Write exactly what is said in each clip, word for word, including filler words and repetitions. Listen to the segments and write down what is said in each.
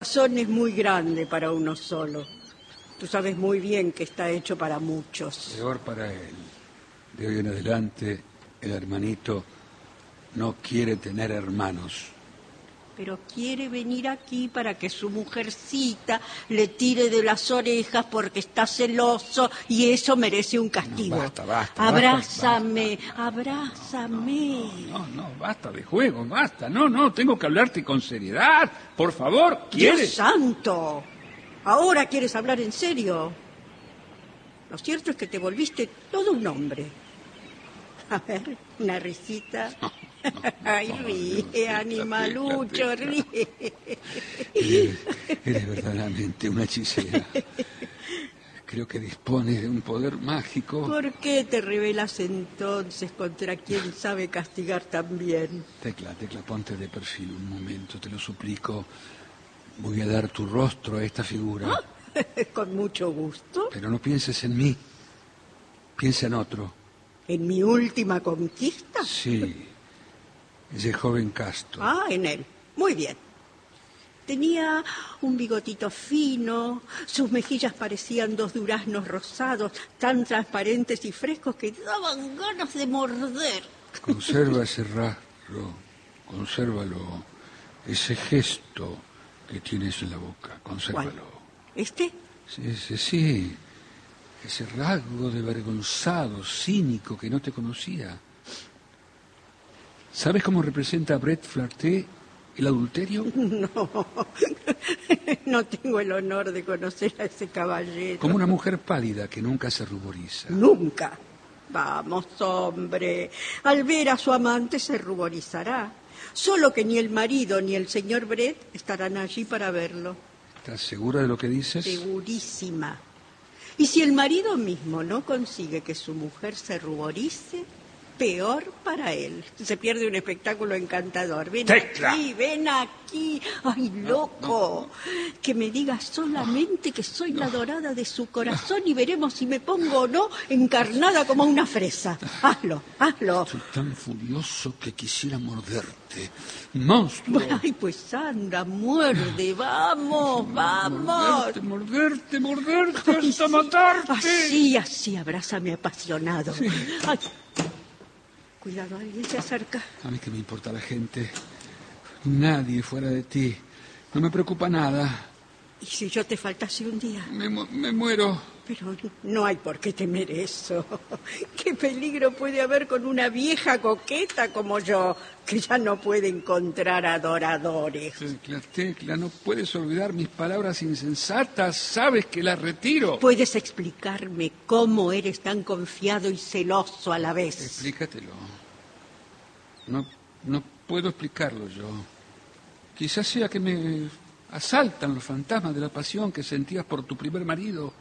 corazón es muy grande para uno solo. Tú sabes muy bien que está hecho para muchos. Peor para él. De hoy en adelante, el hermanito no quiere tener hermanos. Pero quiere venir aquí para que su mujercita le tire de las orejas porque está celoso y eso merece un castigo. No, basta, basta. Abrázame, basta, basta. abrázame. No, no, no, basta de juego, basta. No, no, tengo que hablarte con seriedad. Por favor, ¿quieres? ¡Dios santo! ¿Ahora quieres hablar en serio? Lo cierto es que te volviste todo un hombre. A ver, una risita. No, no, Ay, no, ríe, Dios, animalucho, ríe. Eres, eres verdaderamente una hechicera. Creo que dispones de un poder mágico. ¿Por qué te rebelas entonces contra quien sabe castigar tan bien? Tecla, Tecla, ponte de perfil un momento, te lo suplico. Voy a dar tu rostro a esta figura. ¿Ah? Con mucho gusto. Pero no pienses en mí. Piensa en otro. ¿En mi última conquista? Sí. Ese joven casto. Ah, en él. Muy bien. Tenía un bigotito fino, sus mejillas parecían dos duraznos rosados, tan transparentes y frescos que daban ganas de morder. Conserva ese rastro, consérvalo, ese gesto que tienes en la boca, consérvalo. ¿Cuál? ¿Este? Sí, sí, sí, ese rasgo de avergonzado, cínico que no te conocía. ¿Sabes cómo representa a Brett Flarté el adulterio? No, no tengo el honor de conocer a ese caballero. Como una mujer pálida que nunca se ruboriza. Nunca. Vamos, hombre. Al ver a su amante se ruborizará. Solo que ni el marido ni el señor Brett estarán allí para verlo. ¿Estás segura de lo que dices? Segurísima. Y si el marido mismo no consigue que su mujer se ruborice, peor para él. Se pierde un espectáculo encantador. Ven ¡Tecla! aquí, ven aquí. Ay, loco. No, no, no. Que me digas solamente que soy no. la dorada de su corazón y veremos si me pongo o no encarnada como una fresa. Hazlo, hazlo. Estoy tan furioso que quisiera morderte. ¡Monstruo! Ay, pues anda, muerde, vamos, vamos. Morderte, morderte, morderte hasta sí, matarte. Así, así, abrázame apasionado. Sí. Ay. Cuidado, alguien se acerca. A mí que me importa la gente. Nadie fuera de ti. No me preocupa nada. ¿Y si yo te faltase un día? Me, me muero. Pero no hay por qué temer eso. ¿Qué peligro puede haber con una vieja coqueta como yo, que ya no puede encontrar adoradores? Tecla, Tecla, no puedes olvidar mis palabras insensatas. Sabes que las retiro. ¿Puedes explicarme cómo eres tan confiado y celoso a la vez? Explícatelo. No, no puedo explicarlo yo. Quizás sea que me asaltan los fantasmas de la pasión que sentías por tu primer marido.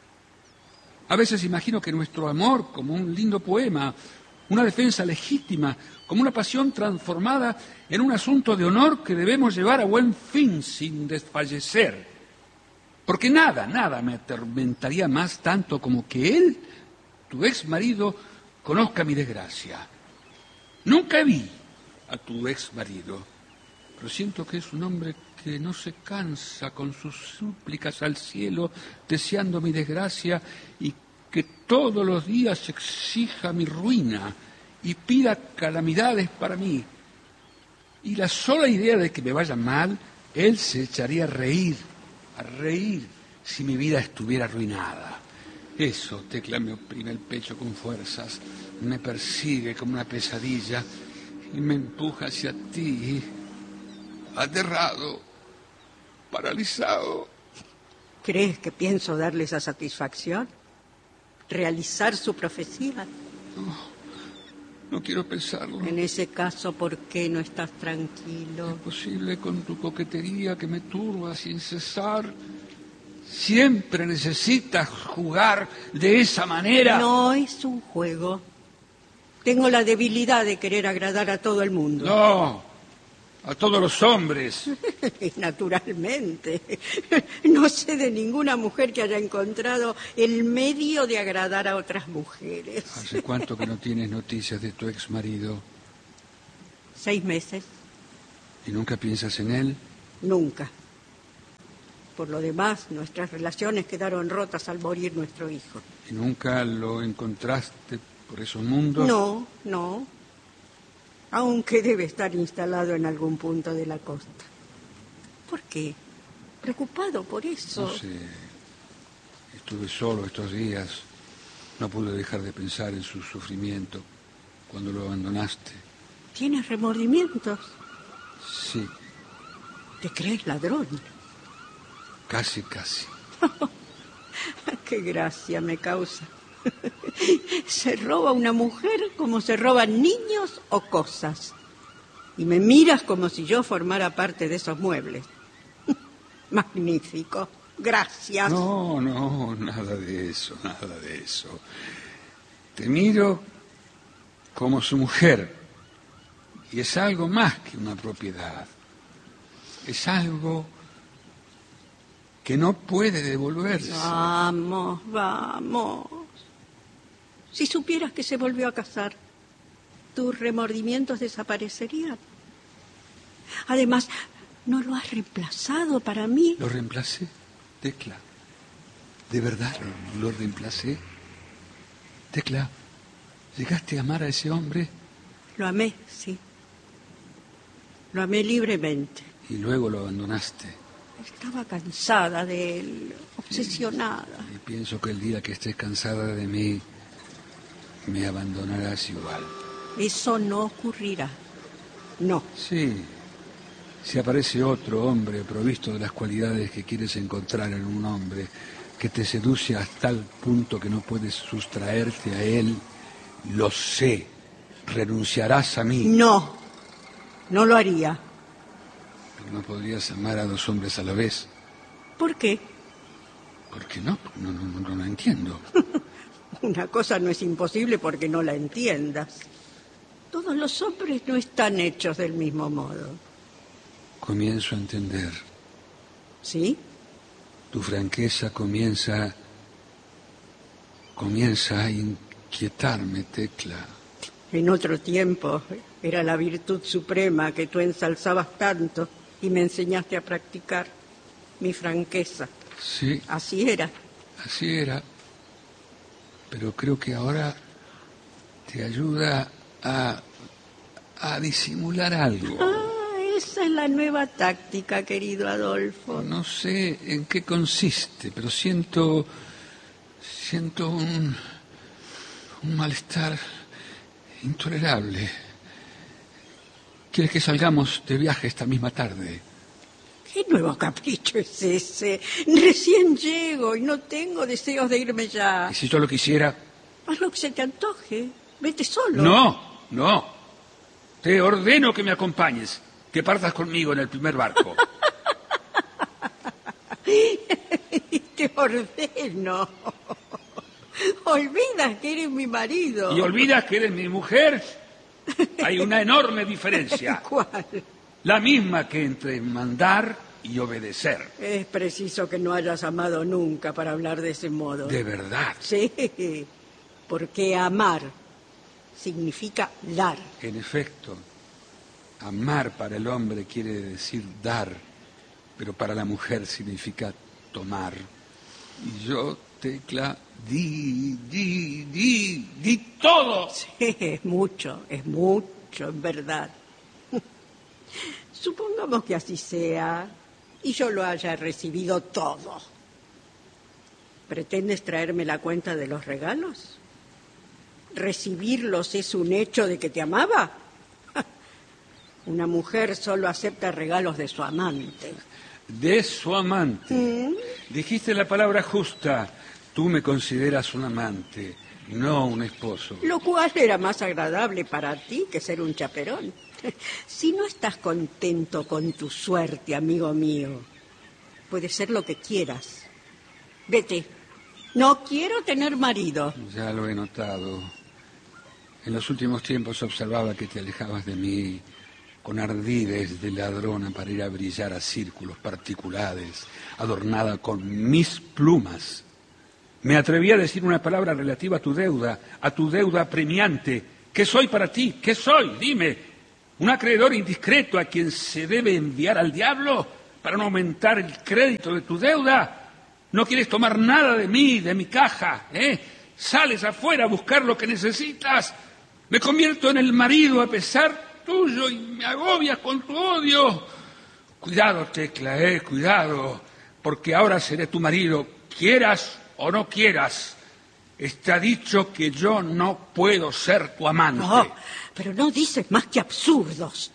A veces imagino que nuestro amor, como un lindo poema, una defensa legítima, como una pasión transformada en un asunto de honor que debemos llevar a buen fin sin desfallecer. Porque nada, nada me atormentaría más tanto como que él, tu ex marido, conozca mi desgracia. Nunca vi a tu ex marido, pero siento que es un hombre que no se cansa con sus súplicas al cielo, deseando mi desgracia y que todos los días exija mi ruina y pida calamidades para mí. Y la sola idea de que me vaya mal, él se echaría a reír, a reír si mi vida estuviera arruinada. Eso, Tecla, me oprime el pecho con fuerzas, me persigue como una pesadilla y me empuja hacia ti, aterrado, paralizado. ¿Crees que pienso darle esa satisfacción? ¿Realizar su profecía? No, no quiero pensarlo. En ese caso, ¿por qué no estás tranquilo? Es posible con tu coquetería que me turba sin cesar. Siempre necesitas jugar de esa manera. No es un juego. Tengo la debilidad de querer agradar a todo el mundo. No, a todos los hombres. Naturalmente. No sé de ninguna mujer que haya encontrado el medio de agradar a otras mujeres. ¿Hace cuánto que no tienes noticias de tu ex marido? Seis meses. ¿Y nunca piensas en él? Nunca. Por lo demás, nuestras relaciones quedaron rotas al morir nuestro hijo. ¿Y nunca lo encontraste por esos mundos? No, no. Aunque debe estar instalado en algún punto de la costa. ¿Por qué? ¿Preocupado por eso? No sé. Estuve solo estos días. No pude dejar de pensar en su sufrimiento cuando lo abandonaste. ¿Tienes remordimientos? Sí. ¿Te crees ladrón? Casi, casi. ¡Qué gracia me causa! Se roba una mujer como se roban niños o cosas. Y me miras como si yo formara parte de esos muebles. Magnífico. Gracias. No, no, nada de eso, nada de eso. Te miro como su mujer. Y es algo más que una propiedad. Es algo que no puede devolverse. Vamos, vamos. Si supieras que se volvió a casar, tus remordimientos desaparecerían. Además, ¿no lo has reemplazado para mí? ¿Lo reemplacé, Tecla? ¿De verdad lo reemplacé? Tecla, ¿llegaste a amar a ese hombre? Lo amé, sí. Lo amé libremente. Y luego lo abandonaste. Estaba cansada de él, obsesionada. Y pienso que el día que estés cansada de mí, me abandonarás igual. Eso no ocurrirá. No. Sí. Si aparece otro hombre provisto de las cualidades que quieres encontrar en un hombre, que te seduce hasta tal punto que no puedes sustraerte a él, lo sé. Renunciarás a mí. No. No lo haría. Pero no podrías amar a dos hombres a la vez. ¿Por qué? ¿Por qué no? No, no, no, no lo entiendo. Una cosa no es imposible porque no la entiendas. Todos los hombres no están hechos del mismo modo. Comienzo a entender. ¿Sí? Tu franqueza comienza... comienza a inquietarme, Tecla. En otro tiempo era la virtud suprema que tú ensalzabas tanto y me enseñaste a practicar, mi franqueza. Sí. Así era. Así era. Pero creo que ahora te ayuda a, a disimular algo. Ah, esa es la nueva táctica, querido Adolfo. No sé en qué consiste, pero siento... siento un... un malestar intolerable. ¿Quieres que salgamos de viaje esta misma tarde? ¿Qué nuevo capricho es ese? Recién llego y no tengo deseos de irme ya. ¿Y si yo lo quisiera? Haz lo que se te antoje. Vete solo. No, no. Te ordeno que me acompañes, que partas conmigo en el primer barco. Te ordeno. Olvidas que eres mi marido. ¿Y olvidas que eres mi mujer? Hay una enorme diferencia. ¿Cuál? La misma que entre mandar y obedecer. Es preciso que no hayas amado nunca para hablar de ese modo. ¿De verdad? Sí, porque amar significa dar. En efecto, amar para el hombre quiere decir dar, pero para la mujer significa tomar. Y yo, Tecla, di, di, di, di todo. Sí, es mucho, es mucho, en verdad. Supongamos que así sea y yo lo haya recibido todo. ¿Pretendes traerme la cuenta de los regalos? ¿Recibirlos es un hecho de que te amaba? Una mujer solo acepta regalos de su amante. De su amante. ¿Mm? Dijiste la palabra justa. Tú me consideras un amante, no un esposo. Lo cual era más agradable para ti que ser un chaperón. Si no estás contento con tu suerte, amigo mío, puede ser lo que quieras. Vete. No quiero tener marido. Ya lo he notado. En los últimos tiempos observaba que te alejabas de mí con ardides de ladrona para ir a brillar a círculos particulares, adornada con mis plumas. Me atreví a decir una palabra relativa a tu deuda, a tu deuda apremiante. ¿Qué soy para ti? ¿Qué soy? Dime. ¿Un acreedor indiscreto a quien se debe enviar al diablo para no aumentar el crédito de tu deuda. No quieres tomar nada de mí, de mi caja, ¿eh? Sales afuera a buscar lo que necesitas. Me convierto en el marido a pesar tuyo y me agobias con tu odio. Cuidado, Tecla, eh, cuidado, porque ahora seré tu marido, quieras o no quieras. Está dicho que yo no puedo ser tu amante. No, pero no dices más que absurdos.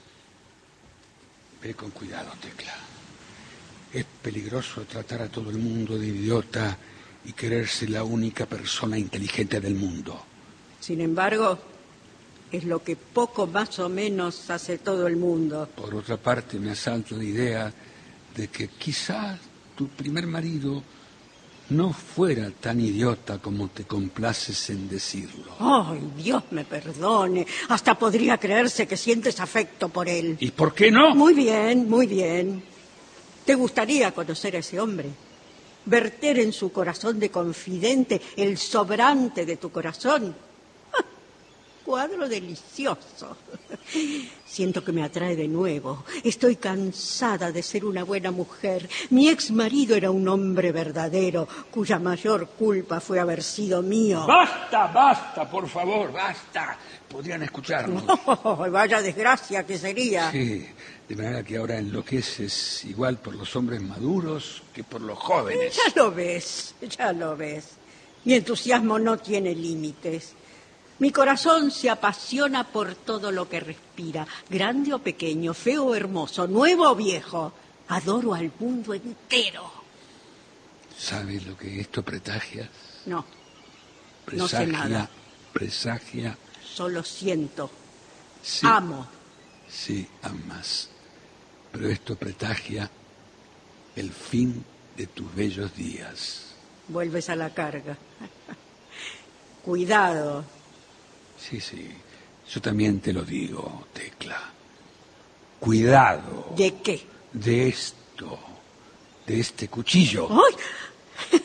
Ve con cuidado, Tecla. Es peligroso tratar a todo el mundo de idiota y quererse la única persona inteligente del mundo. Sin embargo, es lo que poco más o menos hace todo el mundo. Por otra parte, me asalto la idea de que quizás tu primer marido no fuera tan idiota como te complaces en decirlo. Ay, Dios me perdone. Hasta podría creerse que sientes afecto por él. ¿Y por qué no? Muy bien, muy bien. ¿Te gustaría conocer a ese hombre? Verter en su corazón de confidente el sobrante de tu corazón. ¡Ah! Cuadro delicioso. Siento que me atrae de nuevo. Estoy cansada de ser una buena mujer. Mi ex marido era un hombre verdadero, cuya mayor culpa fue haber sido mío. ¡Basta, basta, por favor, basta! Podrían escucharnos. Oh, vaya desgracia que sería. Sí, de manera que ahora enloqueces igual por los hombres maduros que por los jóvenes. Ya lo ves, ya lo ves. Mi entusiasmo no tiene límites. Mi corazón se apasiona por todo lo que respira, grande o pequeño, feo o hermoso, nuevo o viejo. Adoro al mundo entero. ¿Sabes lo que esto pretagia? No, Presagia, no sé nada. Presagia. Solo siento. Sí, Amo. Sí, amas. Pero esto pretagia el fin de tus bellos días. Vuelves a la carga. Cuidado. Sí, sí. Yo también te lo digo, Tecla. Cuidado. ¿De qué? De esto. De este cuchillo. ¡Ay!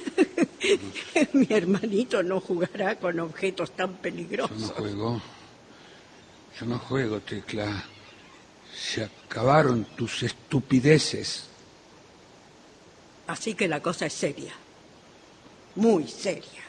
Mi hermanito no jugará con objetos tan peligrosos. Yo no juego. Yo no juego, Tecla. Se acabaron tus estupideces. Así que la cosa es seria. Muy seria.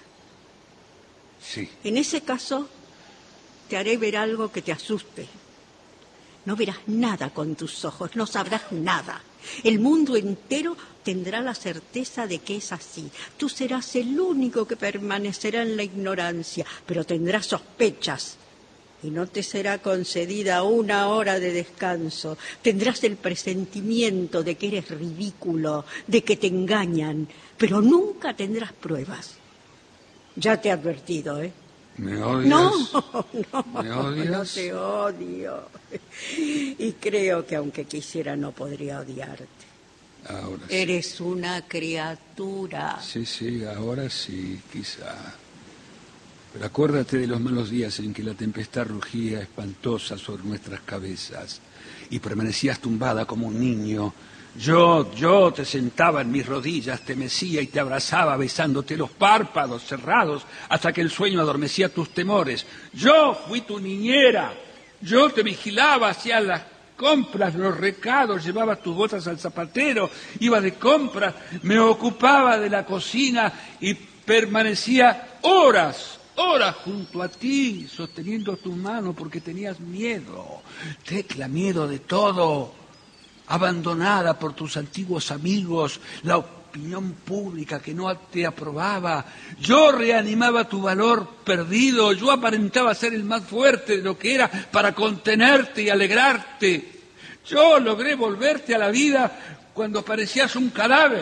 Sí. En ese caso, te haré ver algo que te asuste. No verás nada con tus ojos, no sabrás nada. El mundo entero tendrá la certeza de que es así. Tú serás el único que permanecerá en la ignorancia, pero tendrás sospechas. Y no te será concedida una hora de descanso. Tendrás el presentimiento de que eres ridículo, de que te engañan, pero nunca tendrás pruebas. Ya te he advertido, ¿eh? ¿Me odias? No, no, ¿Me odias? no te odio. Y creo que aunque quisiera no podría odiarte. Ahora sí. Eres una criatura. Sí, sí, ahora sí, quizá. Pero acuérdate de los malos días en que la tempestad rugía espantosa sobre nuestras cabezas y permanecías tumbada como un niño. Yo, yo te sentaba en mis rodillas, te mecía y te abrazaba besándote los párpados cerrados hasta que el sueño adormecía tus temores. Yo fui tu niñera, yo te vigilaba, hacía las compras, los recados, llevaba tus botas al zapatero, iba de compras, me ocupaba de la cocina y permanecía horas horas junto a ti, sosteniendo tu mano porque tenías miedo, Tecla, miedo de todo, abandonada por tus antiguos amigos, la opinión pública que no te aprobaba. Yo reanimaba tu valor perdido, yo aparentaba ser el más fuerte de lo que era para contenerte y alegrarte. Yo logré volverte a la vida cuando parecías un cadáver.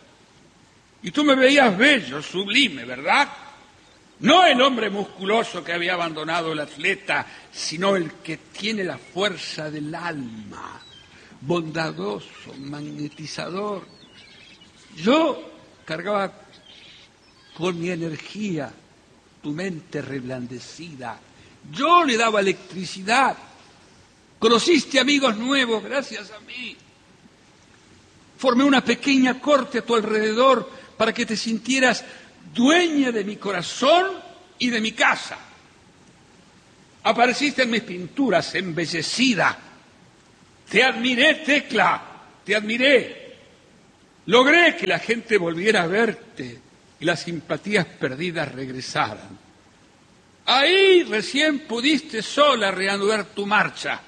Y tú me veías bello, sublime, ¿verdad? No el hombre musculoso que había abandonado el atleta, sino el que tiene la fuerza del alma, bondadoso, magnetizador. Yo cargaba con mi energía tu mente reblandecida. Yo le daba electricidad. Conociste amigos nuevos gracias a mí. Formé una pequeña corte a tu alrededor para que te sintieras dueña de mi corazón y de mi casa. Apareciste en mis pinturas, embellecida. Te admiré, Tecla, te admiré. Logré que la gente volviera a verte y las simpatías perdidas regresaran. Ahí recién pudiste sola reanudar tu marcha.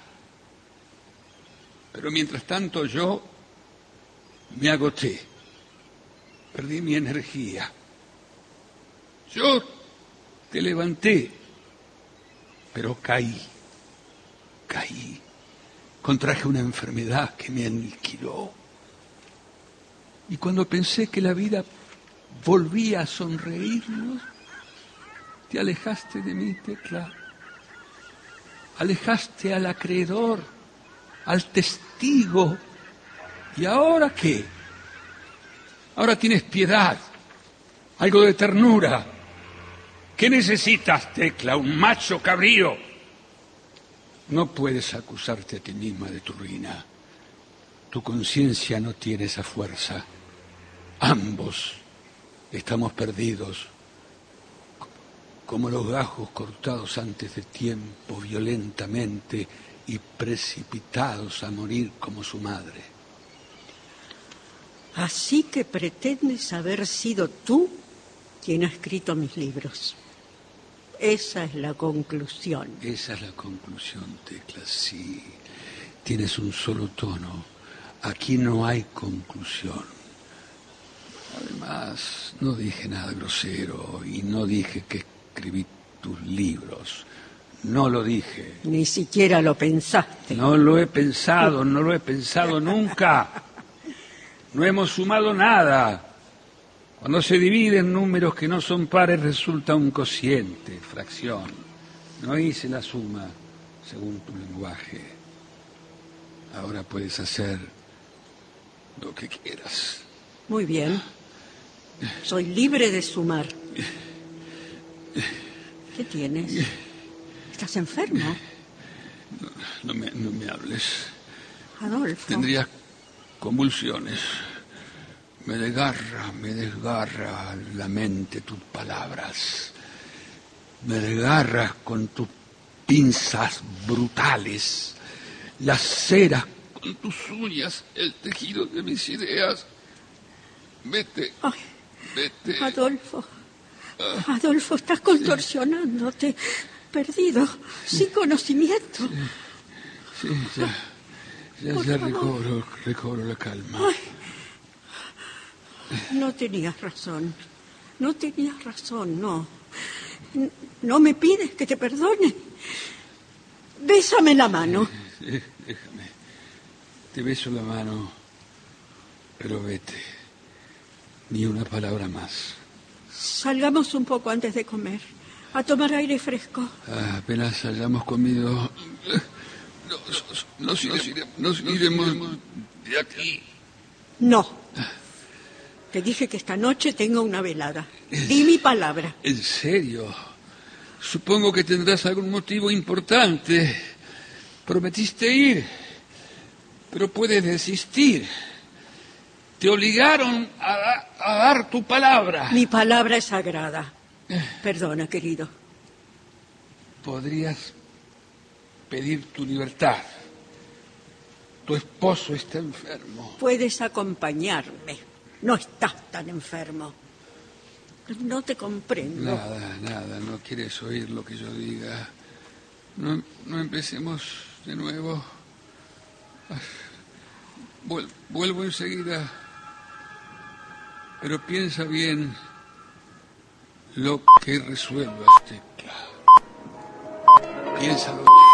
Pero mientras tanto yo me agoté, perdí mi energía. Yo te levanté, pero caí, caí. Contraje una enfermedad que me aniquiló. Y cuando pensé que la vida volvía a sonreírnos, te alejaste de mí, Tecla. Alejaste al acreedor, al testigo. ¿Y ahora qué? Ahora tienes piedad, algo de ternura. ¿Qué necesitas, Tecla? ¿Un macho cabrío? No puedes acusarte a ti misma de tu ruina. Tu conciencia no tiene esa fuerza. Ambos estamos perdidos, como los gajos cortados antes de tiempo, violentamente y precipitados a morir como su madre. Así que pretendes haber sido tú quien ha escrito mis libros. Esa es la conclusión. Esa es la conclusión, Tecla, sí. Tienes un solo tono. Aquí no hay conclusión. Además, no dije nada grosero y no dije que escribí tus libros. No lo dije. Ni siquiera lo pensaste. No lo he pensado, no lo he pensado nunca. No hemos sumado nada. Cuando se dividen números que no son pares resulta un cociente, fracción. No hice la suma según tu lenguaje. Ahora puedes hacer lo que quieras. Muy bien. Soy libre de sumar. ¿Qué tienes? ¿Estás enfermo? No, no, me, no me hables. Adolfo. Tendrías convulsiones. Me desgarra, me desgarra la mente tus palabras. Me desgarras con tus pinzas brutales. Laceras con tus uñas el tejido de mis ideas. Vete. Ay, vete. Adolfo. Adolfo, estás contorsionándote. Perdido, sin conocimiento. Sí, sí ya. Ya, ya recobro, recobro la calma. Ay. No tenías razón. No tenías razón, no. ¿No me pides que te perdone? Bésame la mano. Eh, déjame. Te beso la mano, pero vete. Ni una palabra más. Salgamos un poco antes de comer, a tomar aire fresco. Ah, apenas hayamos comido, nos, nos, iremos, nos, nos iremos de aquí. No. Te dije que esta noche tengo una velada. Di mi palabra. ¿En serio? Supongo que tendrás algún motivo importante. Prometiste ir, pero puedes desistir. Te obligaron a, a dar tu palabra. Mi palabra es sagrada. Perdona, querido. Podrías pedir tu libertad. Tu esposo está enfermo. Puedes acompañarme. No estás tan enfermo. No te comprendo. Nada, nada. No quieres oír lo que yo diga. No, no empecemos de nuevo. Vuel, vuelvo enseguida. Pero piensa bien lo que resuelvas, Tecla. Piénsalo bien.